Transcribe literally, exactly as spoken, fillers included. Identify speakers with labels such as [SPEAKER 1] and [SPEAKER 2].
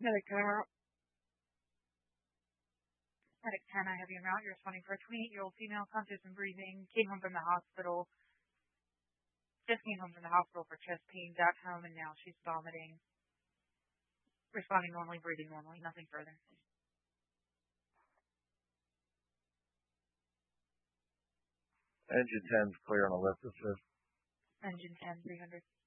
[SPEAKER 1] Medic ten, Medic ten, I have you out. You're responding for a twenty-eight-year-old female, conscious and breathing, came home from the hospital, just came home from the hospital for chest pain, got home, and now she's vomiting. Responding normally, breathing normally, nothing further.
[SPEAKER 2] Engine ten's clear on the lift assist.
[SPEAKER 1] Engine ten, three hundred.